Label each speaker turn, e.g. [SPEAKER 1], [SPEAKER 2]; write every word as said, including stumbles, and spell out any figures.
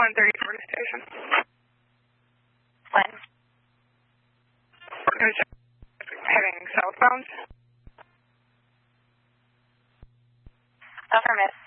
[SPEAKER 1] one thirty-four to station.
[SPEAKER 2] When?
[SPEAKER 1] Heading southbound.
[SPEAKER 2] Affirmative.